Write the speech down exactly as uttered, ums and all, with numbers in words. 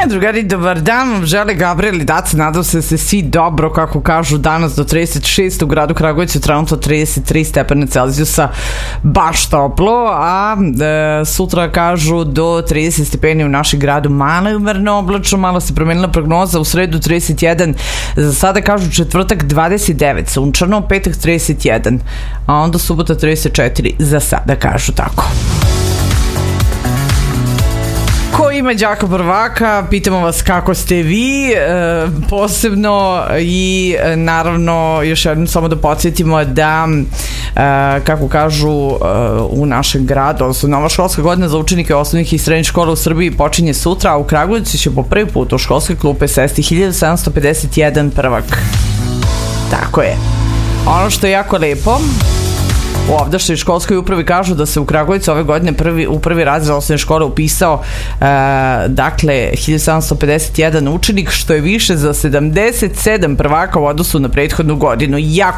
drugari, dobar dan, žele Gabriel i Daca, nadam se da ste svi dobro, kako kažu danas do trideset šest u gradu Kragujevcu, trenutno trideset tri stepena Celzijusa, baš toplo, a e, sutra kažu do trideset stepeni u našem gradu, malo je umerno oblačno, malo se promenila prognoza, u sredu trideset jedan, za sada kažu četvrtak dvadeset devet, sunčano, petak trideset jedan, a onda subota trideset četiri, za sada kažu tako. Ko ima đaka prvaka, pitamo vas kako ste vi, e, posebno i e, naravno još jednom samo da podsjetimo da e, kako kažu e, u našem gradu, odnosno nova školska godina za učenike osnovnih i srednjih škola u Srbiji počinje sutra, a u Kragujevcu će po prvi put u školske klupe sesti hiljadu sedamsto pedeset jedan prvak. Tako je. Ono što je jako lepo, u ovdašnjoj školskoj upravi kažu da se u Kragujevcu ove godine prvi, u prvi razred osnovne škole upisao uh, dakle hiljadu sedamsto pedeset jedan učenik, što je više za sedamdeset sedam prvaka u odnosu na prethodnu godinu. Jako